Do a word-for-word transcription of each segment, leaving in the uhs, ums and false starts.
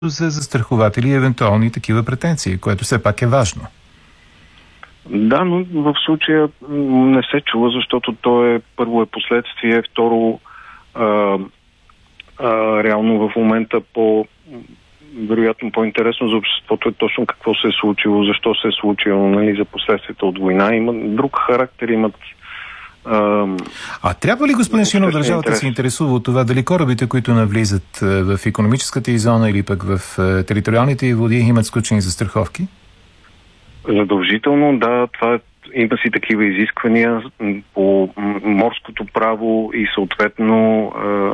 за застрахователи и евентуални такива претенции, което все пак е важно. Да, но в случая не се чува, защото то е първо е последствие, второ а, а, реално в момента по вероятно по-интересно за обществото е точно какво се е случило, защо се е случило, нали, за последствията от война. Има друг характер, имат А, а трябва ли, господин Шинов, държавата се интересува от това дали корабите, които навлизат в икономическата и зона или пък в териториалните води, имат сключени застраховки? Задължително, да. Това има си такива изисквания по морското право и съответно а,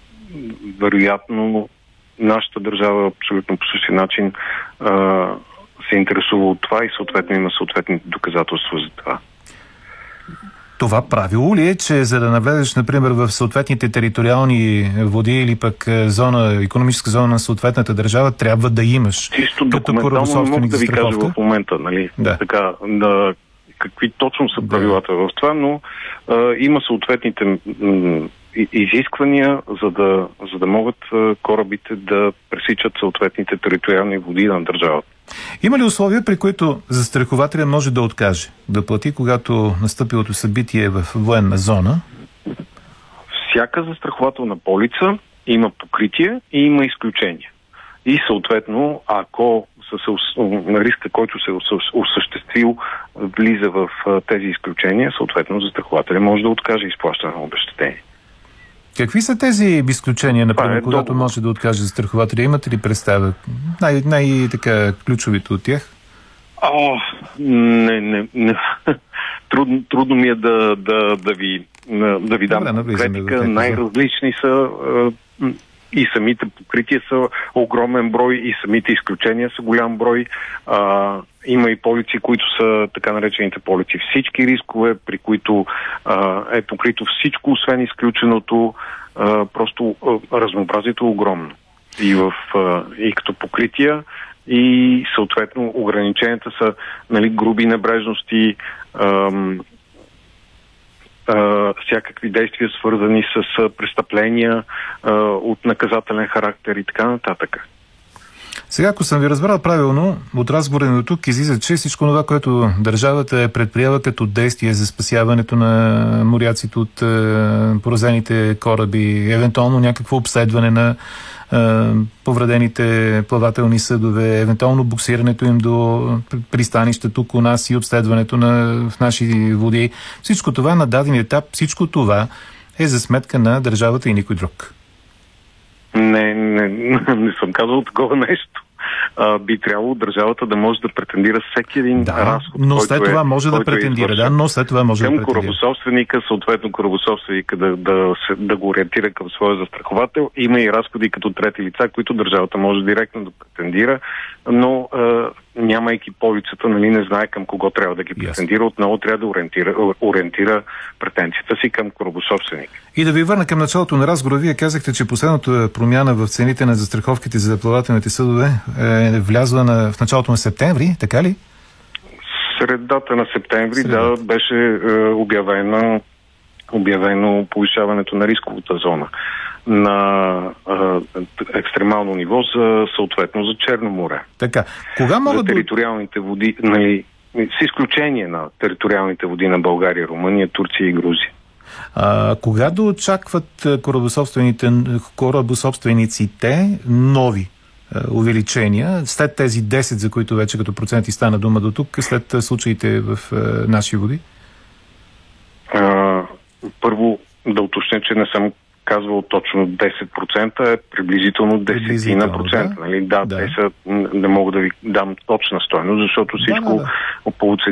вероятно нашата държава абсолютно по същия начин а, се интересува от това и съответно има съответните доказателства за това. Това правило ли е, че за да навлезеш, например, в съответните териториални води или пък зона, икономическа зона на съответната държава, трябва да имаш чисто документално не мога да ви кажа в момента, нали? Да. Така, да, какви точно са правилата да. в това, но а, има съответните м- изисквания, за да, за да могат а, корабите да пресичат съответните териториални води на държавата. Има ли условия, при които застрахователя може да откаже да плати, когато настъпилото събитие е в военна зона? Всяка застрахователна полица има покритие и има изключения. И съответно, ако на риска, който се осъществил, влиза в тези изключения, съответно застрахователя може да откаже изплащане на обезщетение. Какви са тези изключения, например, е когато договор. може да откаже застрахователя? Имате ли представа? Най- най-така ключовите от тях? О, не, не, не. Трудно, трудно ми е да, да, да ви, да ви дам конкретика. Най-различни са и самите покрития са огромен брой, и самите изключения са голям брой. А, има и полици, които са така наречените полици всички рискове, при които а, е покрито всичко, освен изключеното. А, просто а, разнообразието е огромно. И, в, а, и като покрития, и съответно ограниченията са, нали, груби небрежности, ам, а, всякакви действия свързани с престъпления а, от наказателен характер и така нататък. Сега, ако съм ви разбрал правилно, от разговора до тук излиза, че всичко това, което държавата е предприела като действие за спасяването на моряците от е, поразените кораби, евентуално някакво обследване на е, повредените плавателни съдове, евентуално буксирането им до пристанища тук у нас и обследването на, в наши води. Всичко това на даден етап, всичко това е за сметка на държавата и никой друг. Не, не, не съм казал такова нещо. А, би трябвало държавата да може да претендира всеки един да, разход, но който след това е, може да претендира, е да, но след това може към да претендира. корабособственика, съответно корабособственика да, да, се, да го ориентира към своя застраховател. Има и разходи като трети лица, които държавата може директно да претендира, но а, нямайки полицата, нали, не знае към кого трябва да ги претендира, yes. отново трябва да ориентира, ориентира претенцията си към корабособственика. И да ви върна към началото на разговора. Вие казахте, че последната промяна в цените на застраховките за плавателните съдове е влязла на, в началото на септември, така ли? Средата на септември, Средата. да, беше е, обявено, обявено повишаването на рисковата зона на е, екстремално ниво за, съответно за Черно море. Така. Кога могат за териториалните води, нали, с изключение на териториалните води на България, Румъния, Турция и Грузия. А, кога да очакват корабособствените, корабособствениците нови увеличения, след тези десет, за които вече като проценти стана дума до тук, след случаите в а, наши води? А, първо да уточня, че не съм казвал точно десет процента, е приблизително десет процента. Да? Нали? Да, да, те са, не мога да ви дам точна стойност, защото всичко да, да, да. по